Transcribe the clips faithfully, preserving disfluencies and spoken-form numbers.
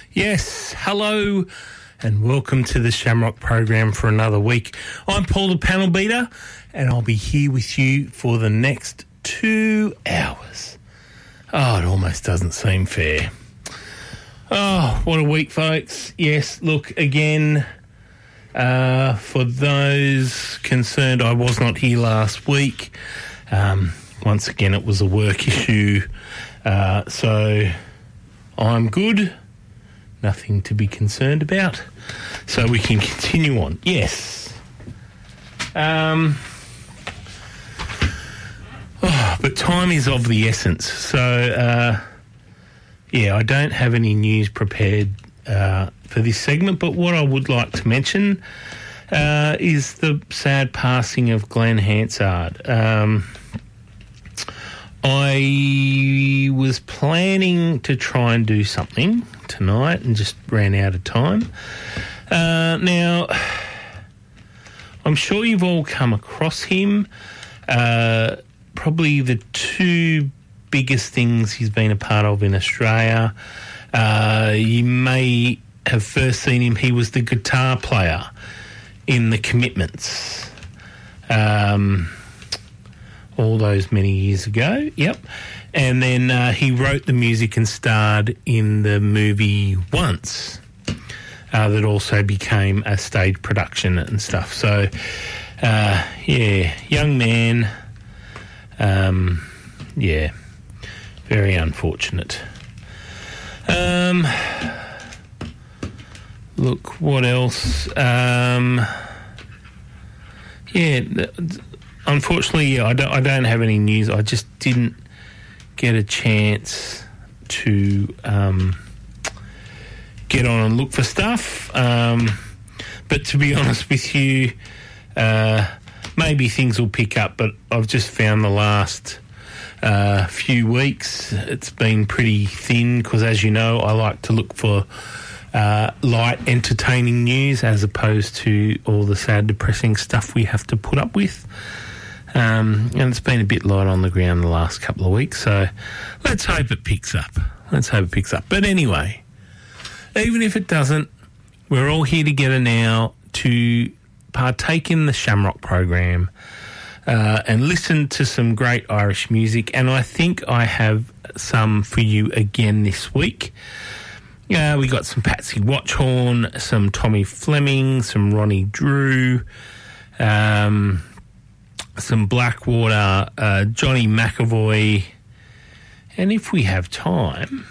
Yes, hello and welcome to the Shamrock program for another week. I'm Paul the Panel Beater and I'll be here with you for the next two hours. Oh, it almost doesn't seem fair. Oh, what a week, folks. Yes, look, again, uh, for those concerned, I was not here last week. Um, once again, it was a work issue. Uh, so I'm good. Nothing to be concerned about. So we can continue on. Yes. Um, oh, but time is of the essence. So, uh, yeah, I don't have any news prepared uh, for this segment, but what I would like to mention uh, is the sad passing of Glenn Hansard. Um, I was planning to try and do something tonight and just ran out of time. Uh, now, I'm sure you've all come across him. Uh, probably the two biggest things he's been a part of in Australia. Uh, you may have first seen him. He was the guitar player in The Commitments. Um... all those many years ago, yep. And then uh, he wrote the music and starred in the movie Once, uh, that also became a stage production and stuff. So, uh, yeah, young man, um, yeah, very unfortunate. Um, look, what else? Um, yeah, th- th- Unfortunately, yeah, I don't, I don't have any news. I just didn't get a chance to um, get on and look for stuff. Um, but to be honest with you, uh, maybe things will pick up, but I've just found the last uh, few weeks it's been pretty thin because, as you know, I like to look for uh, light, entertaining news as opposed to all the sad, depressing stuff we have to put up with. Um, and it's been a bit light on the ground the last couple of weeks, so let's hope it picks up. Let's hope it picks up. But anyway, even if it doesn't, we're all here together now to partake in the Shamrock program uh, and listen to some great Irish music, and I think I have some for you again this week. Uh, we got some Patsy Watchhorn, some Tommy Fleming, some Ronnie Drew, um... some Blackwater, uh, Johnny McAvoy, and if we have time,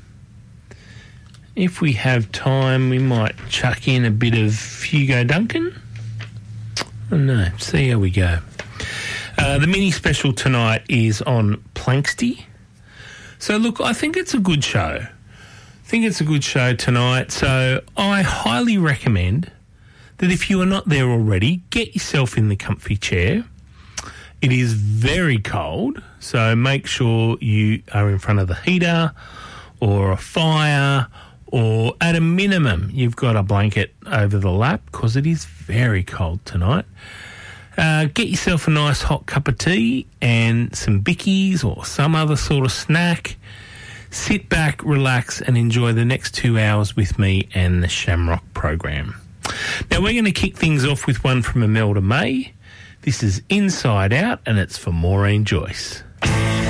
if we have time, we might chuck in a bit of Hugo Duncan. Oh no, see how we go. Uh, the mini special tonight is on Planxty. So look, I think it's a good show. I think it's a good show tonight, so I highly recommend that if you are not there already, get yourself in the comfy chair. It is very cold, so make sure you are in front of the heater or a fire, or at a minimum you've got a blanket over the lap because it is very cold tonight. Uh, get yourself a nice hot cup of tea and some bickies or some other sort of snack. Sit back, relax and enjoy the next two hours with me and the Shamrock program. Now we're going to kick things off with one from Imelda May. This is Inside Out, and it's for Maureen Joyce.